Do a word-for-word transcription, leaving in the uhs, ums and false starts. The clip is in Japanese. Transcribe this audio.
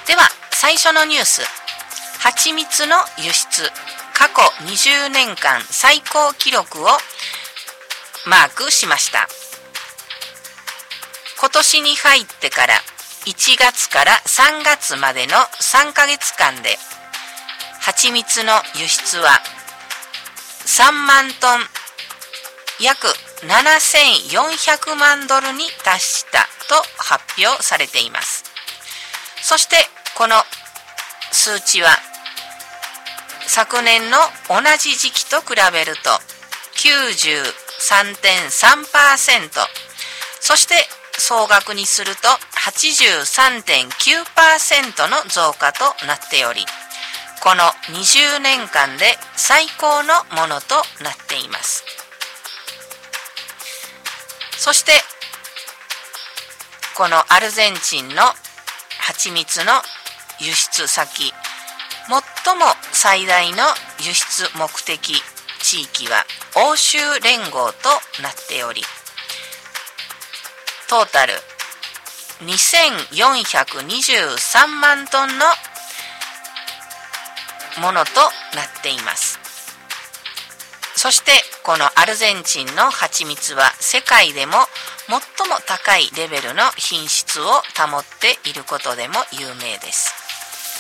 では最初のニュース、蜂蜜の輸出過去にじゅうねんかん最高記録をマークしました。今年に入ってからいちがつからさんがつまでのさんかげつかんで蜂蜜の輸出はさんまんトン、約ななせんよんひゃくまんドルに達したと発表されています。そしてこの数値は昨年の同じ時期と比べると きゅうじゅうさんてんさんパーセント、 そして総額にすると はちじゅうさんてんきゅうパーセント の増加となっており、このにじゅうねんかんで最高のものとなっています。そしてこのアルゼンチンの蜂蜜の輸出先、最も最大の輸出目的地域は欧州連合となっており、トータルにせんよんひゃくにじゅうさんまんトンのものとなっています。そしてこのアルゼンチンの蜂蜜は世界でも最も高いレベルの品質を保っていることでも有名です。